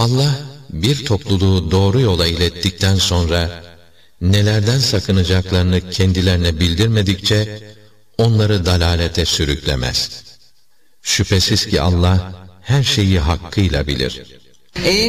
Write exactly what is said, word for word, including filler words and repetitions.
Allah bir topluluğu doğru yola ilettikten sonra nelerden sakınacaklarını kendilerine bildirmedikçe onları dalalete sürüklemez. Şüphesiz ki Allah her şeyi hakkıyla bilir.